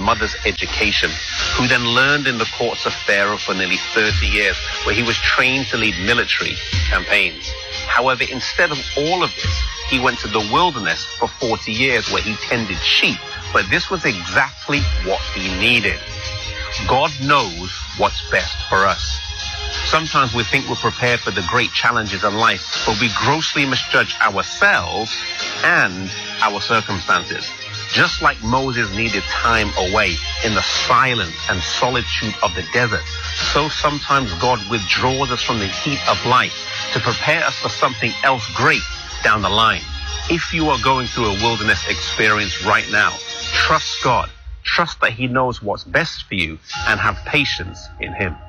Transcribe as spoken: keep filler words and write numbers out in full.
mother's education, who then learned in the courts of Pharaoh for nearly thirty years, where he was trained to lead military campaigns. However, instead of all of this, he went to the wilderness for forty years where he tended sheep. But this was exactly what he needed. God knows what's best for us. Sometimes we think we're prepared for the great challenges in life, but we grossly misjudge ourselves and our circumstances. Just like Moses needed time away in the silence and solitude of the desert, so sometimes God withdraws us from the heat of life to prepare us for something else great down the line. If you are going through a wilderness experience right now, trust God. Trust that He knows what's best for you and have patience in Him.